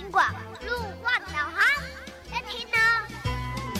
广路况导航，要听哦。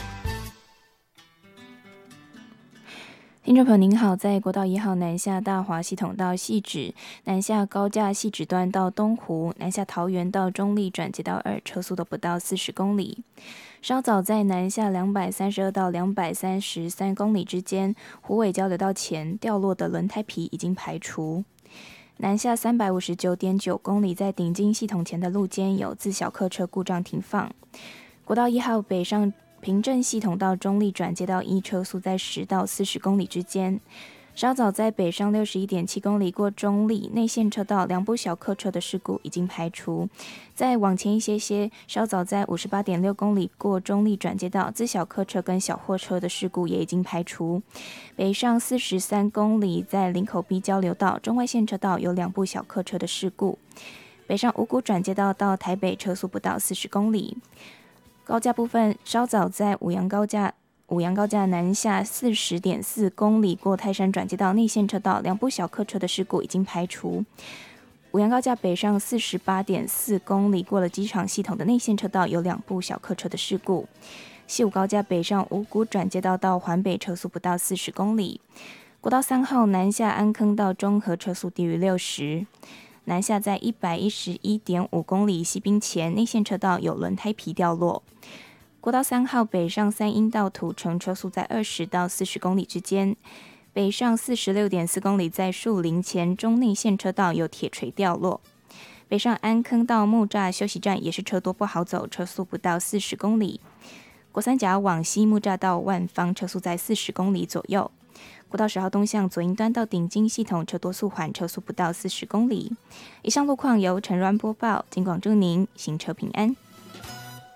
听众朋友您好，在国道1号南下大华系统到汐止，南下高架汐止段到东湖，南下桃园到中立转接到2，车速都不到40公里。稍早在南下232到233公里之间，虎尾交流道前掉落的轮胎皮已经排除。南下359.9公里，在顶金系统前的路肩有自小客车故障停放。国道1号北上平镇系统到中立转接到1，车速在10到40公里之间。稍早在北上61.7公里过中立内线车道2部小客车的事故已经排除。再往前一些，稍早在58.6公里过中立转接道自小客车跟小货车的事故也已经排除。北上43公里在林口 B 交流道中外线车道有2部小客车的事故。北上五股转接道到台北车速不到40公里。高架部分，稍早在五杨高架南下40.4公里过泰山转接道内线车道2部小客车的事故已经排除。五杨高架北上48.4公里过了机场系统的内线车道有2部小客车的事故。西武高架北上五股转接道到环北车速不到40公里。国道3号南下安坑到中和车速低于60。南下在111.5公里西滨前内线车道有轮胎皮掉落。国道3号北上三鶯到土城车速在20到40公里之间。北上46.4公里在树林前中内线车道有铁锤掉落。北上安坑到木栅休息站也是车多不好走，车速不到40公里。国三甲往西木栅到万芳车速在40公里左右。国道10号东向左营端到顶金系统车多速缓，车速不到40公里。以上路况由陈鸾播报，警广祝您行车平安。